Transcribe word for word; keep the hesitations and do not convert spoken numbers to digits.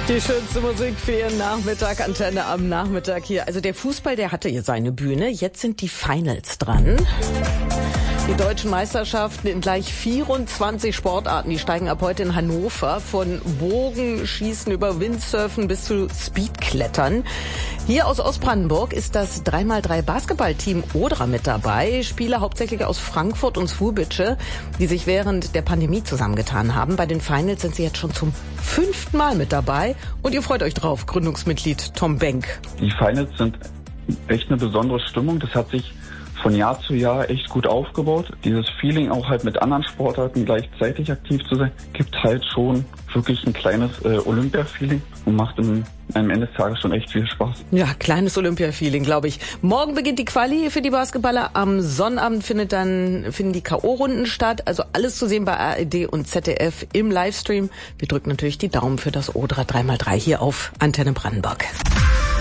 Die schönste Musik für Ihren Nachmittag, Antenne am Nachmittag hier. Also der Fußball, der hatte hier seine Bühne. Jetzt sind die Finals dran. Die deutschen Meisterschaften in gleich vierundzwanzig Sportarten, die steigen ab heute in Hannover. Von Bogenschießen über Windsurfen bis zu Speedklettern. Hier aus Ostbrandenburg ist das drei mal drei Basketballteam Odra mit dabei. Spieler hauptsächlich aus Frankfurt und Słubice, die sich während der Pandemie zusammengetan haben. Bei den Finals sind sie jetzt schon zum fünften Mal mit dabei. Und ihr freut euch drauf, Gründungsmitglied Tom Benk. Die Finals sind echt eine besondere Stimmung. Das hat sich von Jahr zu Jahr echt gut aufgebaut. Dieses Feeling, auch halt mit anderen Sportarten gleichzeitig aktiv zu sein, gibt halt schon wirklich ein kleines äh, Olympia-Feeling und macht im, am Ende des Tages schon echt viel Spaß. Ja, kleines Olympia-Feeling, glaube ich. Morgen beginnt die Quali für die Basketballer. Am Sonnabend findet dann, finden die K O-Runden statt. Also alles zu sehen bei A R D und Z D F im Livestream. Wir drücken natürlich die Daumen für das Odra drei mal drei hier auf Antenne Brandenburg.